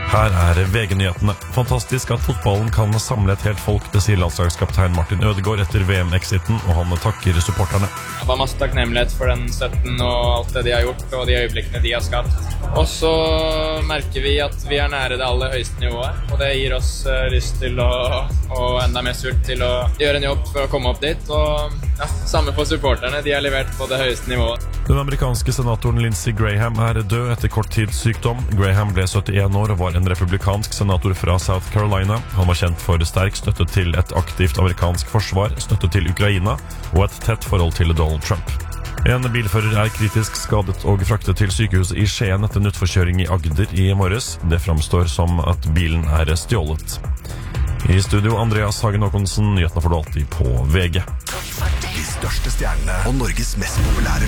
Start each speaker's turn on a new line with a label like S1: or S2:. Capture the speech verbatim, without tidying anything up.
S1: Her er V G-nyhetene. Fantastisk at fotballen kan samle et helt folk, det sier landslagskaptein Martin Ødegaard etter V M-exiten, og han takker supporterne.
S2: Det var masse takknemlighet for den støtten og alt det de har gjort, og de øyeblikkene de har skapt. Og så merker vi at vi er nære det aller høyeste nivået, og det gir oss lyst til å, og enda mer sult til å gjøre en jobb for å komme opp dit, og ja, samme for supporterne, de har levert på det høyeste nivået.
S1: Den amerikanske senatoren Lindsey Graham er død etter kort tids sykdom. Graham ble syttien år og var en republikansk senator fra South Carolina. Han var kjent for sterk støtte til et aktivt amerikansk forsvar, støtte til Ukraina og et tett forhold til Donald Trump. En bilfører er kritisk skadet og fraktet til sykehuset i Skien etter en utforkjøring i Agder i morges. Det framstår som at bilen er stjålet. I studio Andreas Hagen Håkonsen, nyhetene får du alltid på V G.
S3: De største stjernene og Norges mest populære